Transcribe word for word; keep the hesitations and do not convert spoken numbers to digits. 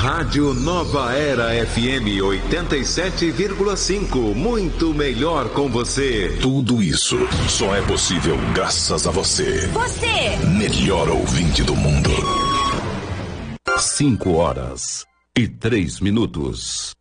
Rádio Nova Era F M oitenta e sete vírgula cinco. Muito melhor com você. Tudo isso só é possível graças a você. Você! Melhor ouvinte do mundo. Cinco horas e três minutos.